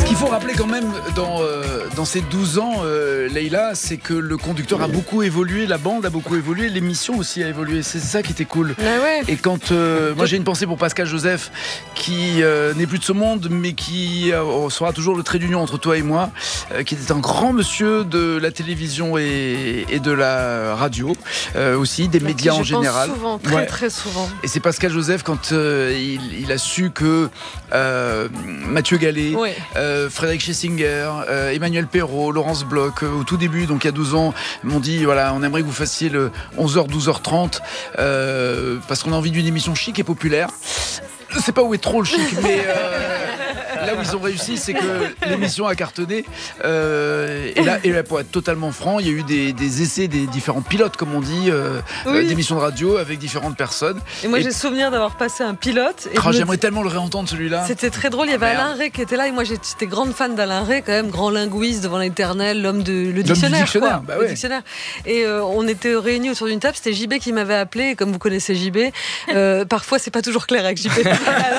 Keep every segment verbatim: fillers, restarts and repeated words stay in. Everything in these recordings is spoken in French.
qu'il faut rappeler quand même dans, euh, dans ces douze ans, euh, Leïla, c'est que le conducteur a beaucoup évolué, la bande a beaucoup évolué, l'émission aussi a évolué. C'est ça qui était cool. Ah ouais. Et quand euh, moi j'ai une pensée pour Pascal Joseph, qui euh, n'est plus de ce monde, mais qui euh, sera toujours le trait d'union entre toi et moi, euh, qui était un grand monsieur de la télévision et, et de la radio, euh, aussi des médias en général. Souvent, très ouais. très souvent. Et c'est Pascal Joseph quand euh, il, il a su que euh, Mathieu Gallet, Ouais. euh, Frédéric Schessinger, euh, Emmanuel Perrault, Laurence Bloch, euh, au tout début, donc il y a douze ans, m'ont dit voilà, on aimerait que vous fassiez le onze heures, douze heures trente euh, parce qu'on a envie d'une émission chic et populaire. Je sais pas où est trop le chic, mais euh, là où ils ont réussi, c'est que l'émission a cartonné. Euh, et, là, et là, pour être totalement franc, il y a eu des, des essais, des différents pilotes, comme on dit, euh, Oui. euh, d'émissions de radio avec différentes personnes. Et moi Et- j'ai souvenir d'avoir passé un pilote. Et Oh, de me j'aimerais dire- tellement le réentendre celui-là. C'était très drôle, il y avait Merde. Alain Ray qui était là et moi j'étais grande fan d'Alain Ray, quand même grand linguiste devant l'éternel, l'homme de le du dictionnaire. dictionnaire, quoi. bah Le ouais. dictionnaire. Et euh, on était réunis autour d'une table, c'était J B qui m'avait appelé, et comme vous connaissez J B, euh, parfois c'est pas toujours clair avec J B.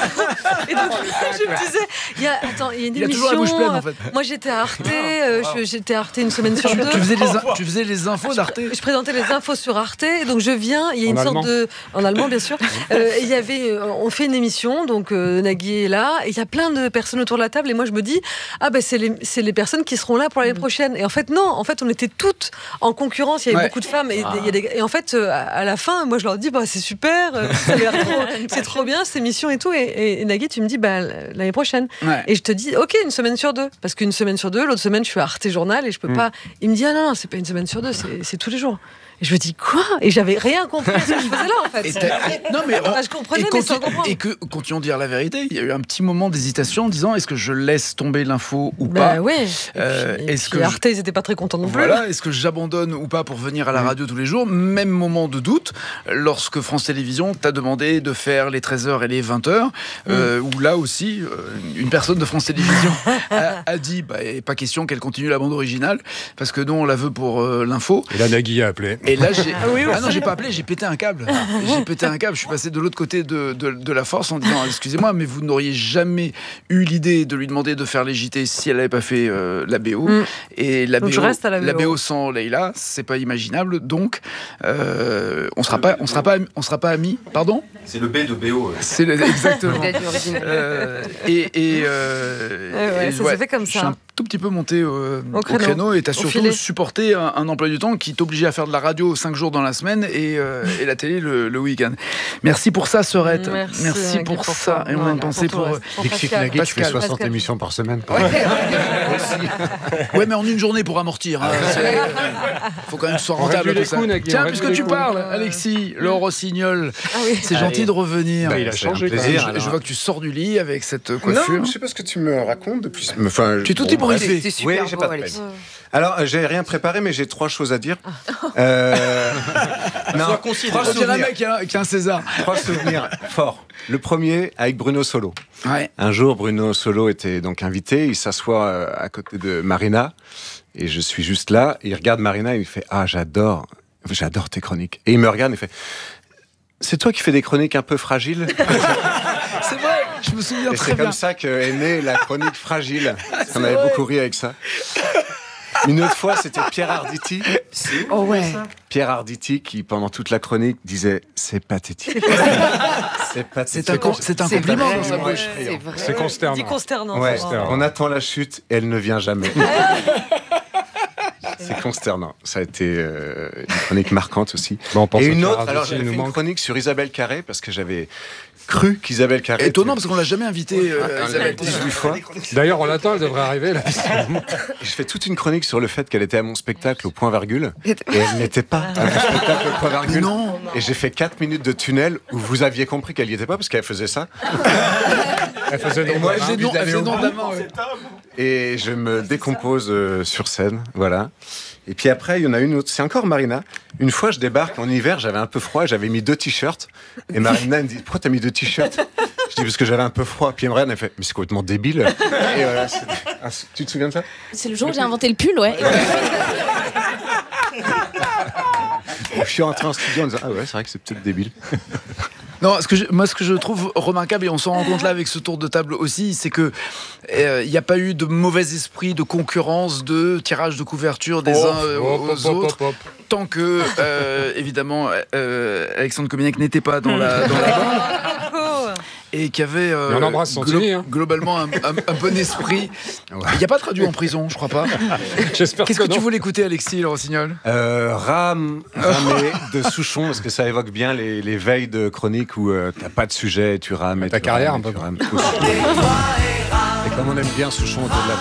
Et donc je me disais, il y a, attends, il y a une Il a émission. toujours la bouche pleine, en fait. Moi j'étais à Arte, euh, je- j'étais à Arte une semaine sur deux. Tu faisais, les in- tu faisais les infos d'Arte. Je présentais les infos sur Arte, et donc je viens, il y a En une allemand. sorte de, en allemand bien sûr. Euh, et il y avait, euh, on fait une émission, donc euh, Nagui est là, et il y a plein de personnes autour de la table, et moi je me dis, ah ben c'est les, c'est les personnes qui seront là pour l'année prochaine. Et en fait non, en fait on était toutes en concurrence, il y avait Ouais. beaucoup de femmes, et, il y a des- et en fait euh, à à la fin, moi je leur dis, bah c'est super, euh, ça a l'air trop- c'est trop bien cette émission et tout, et, et, et Nagui tu me dis, bah l'année prochaine. Ouais. Et je te dis, ok, une semaine sur deux. Parce qu'une semaine sur deux, l'autre semaine, je suis à Arte Journal et je peux pas. Il me dit, ah non, non, c'est pas une semaine sur deux, c'est, c'est tous les jours. Et je me dis, quoi? Et j'avais rien compris à ce que je faisais là, en fait. Et t'as- non, mais Enfin, je comprenais, et mais sans conti- comprendre. et que, continuons de dire la vérité, il y a eu un petit moment d'hésitation en disant est-ce que je laisse tomber l'info ou Bah pas oui. Et Euh, puis, et est-ce puis que je- Arte, ils étaient pas très contents non plus. Voilà, est-ce que j'abandonne ou pas pour venir à la radio tous les jours? Même moment de doute, lorsque France Télévisions t'a demandé de faire les treize heures et les vingt heures, euh, où là aussi, euh, une personne de France Télévisions a, a dit bah, eh, pas question qu'elle continue la bande originale, parce que nous, on la veut pour euh, l'info. Et là, Nagui a appelé. Et là, j'ai. Ah oui, Ah non, j'ai pas appelé, j'ai pété un câble. J'ai pété un câble, je suis passé de l'autre côté de, de, de la force en disant excusez-moi, mais vous n'auriez jamais eu l'idée de lui demander de faire les J T si elle n'avait pas fait euh, la B O. Mm. Et la Donc B O, je reste à la B O. sans Leïla, c'est pas imaginable. Donc, euh, on sera pas, on sera pas, on sera pas amis. Pardon? C'est le B de B O. C'est le- exactement. Le gars du original. Euh, et et, euh, Ouais, ouais, et ça s'est fait comme je suis ça. un tout petit peu monté euh, Au au créneau. créneau, et t'as Au surtout filet. supporté un, un emploi du temps qui t'obligeait à faire de la radio cinq jours dans la semaine et, euh, et la télé le, le week-end. Merci pour ça, Sorette. Merci, Merci Nagui, pour pour ça. ça. Et on a Voilà, une pensée pour tout pour. le reste. Pour Dixit Pascal. Nagui, tu fais Pascal. soixante Pascal. émissions par semaine. Ouais, mais en une journée pour amortir. Hein. C'est- faut quand même que ce soit On rentable réduit tout les ça. coûts, Nagui, Tiens, on puisque réduit tu les coûts. parles, Alexis, le Rossignol, Ah oui. c'est gentil de revenir. Bah, il a C'est changé. un quand même. plaisir. je, alors. je vois que tu sors du lit avec cette coiffure. Non, je sais pas ce que tu me racontes depuis. Enfin, Tu es tout bon, bref. ébouriffé. C'est super Oui, j'ai beau, pas de Alex. peine. Alors, euh, j'ai rien préparé, mais j'ai trois choses à dire. Euh... non, trois On dirait un souvenirs. mec qui a, qui a un César. Trois souvenirs forts. Le premier avec Bruno Solo. Ouais. Un jour, Bruno Solo était donc invité. Il s'assoit euh, à côté de Marina. Et je suis juste là. Il regarde Marina et il fait « Ah, j'adore, j'adore tes chroniques. » Et il me regarde et il fait « C'est toi qui fais des chroniques un peu fragiles ?» C'est vrai, je me souviens Et très c'est bien. comme ça qu'est née la chronique fragile. On avait beaucoup ri avec ça. Une autre fois, c'était Pierre Arditi. Oh ouais. Pierre Arditi qui, pendant toute la chronique, disait « C'est pathétique. » C'est pathétique. C'est un, com- c'est un C'est compliment vrai, dans sa ouais, bouche. c'est vrai. C'est Dit consternant. consternant. Ouais, ça. on attend la chute et elle ne vient jamais. C'est consternant. Ça a été euh, une chronique marquante aussi. Bon, on pense Et à une Pierre autre, Arditi, alors il j'avais nous fait une manque. chronique sur Isabelle Carré parce que j'avais cru qu'Isabelle Carré... Étonnant parce qu'on l'a jamais invité, euh, était- Isabelle. dix-huit fois. D'ailleurs, on l'attend, elle devrait arriver là. Je fais toute une chronique sur le fait qu'elle était à mon spectacle au point virgule et elle n'était pas à mon spectacle au point virgule. Non. Et j'ai fait quatre minutes de tunnel où vous aviez compris qu'elle n'y était pas parce qu'elle faisait ça. Elle faisait Et non, moi, hein. j'ai Elle faisait non- elle d'aller faisait au non bout. de la main, ouais. Et je me décompose euh, sur scène, voilà. Et puis après, il y en a une autre. C'est encore Marina. Une fois, je débarque en hiver, j'avais un peu froid, j'avais mis deux t-shirts. Et Marina me dit, pourquoi t'as mis deux t-shirts? Je dis, parce que j'avais un peu froid. Puis elle me regarde, elle fait, mais c'est complètement débile. Et voilà, c'est- ah, tu te souviens de ça? C'est le jour où j'ai inventé le pull, ouais. Je suis rentré en studio en disant, ah ouais, c'est vrai que c'est peut-être débile. Non, ce que je, moi, ce que je trouve remarquable, et on s'en rend compte là avec ce tour de table aussi, c'est que il euh, n'y a pas eu de mauvais esprit, de concurrence, de tirage de couverture des Oh, uns euh, hop, aux hop, autres. hop, hop. Tant que, euh, évidemment, euh, Alexandre Cominac n'était pas dans la, dans la bande. Et qui avait euh, Et on embrasse Santini, hein. globalement un, un, un bon esprit. Il n'y a pas traduit en prison, je crois pas. J'espère Qu'est-ce que, que tu non. voulais écouter, Alexis Le Rossignol? Euh, Ram, ramé de Souchon, parce que ça évoque bien les, les veilles de chronique où euh, t'as pas de sujet, tu rames. et Ta tu carrière, rames, un et peu. tu rames. Et comme on aime bien Souchon autour de la